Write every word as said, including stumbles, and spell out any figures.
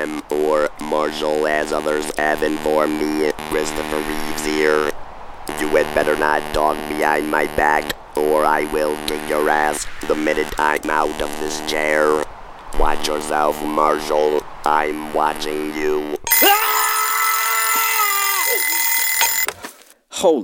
M or Marshall, as others have informed me. Christopher Reeves here. You had better not talk behind my back, or I will kick your ass the minute I'm out of this chair. Watch yourself, Marshall. I'm watching you. Holy